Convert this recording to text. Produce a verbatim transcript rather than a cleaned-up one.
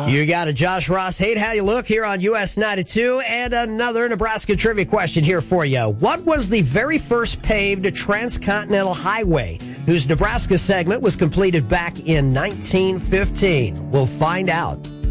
You got it, Josh Ross. Hate how you look here on U S ninety-two. And another Nebraska trivia question here for you. What was the very first paved transcontinental highway whose Nebraska segment was completed back in nineteen fifteen? We'll find out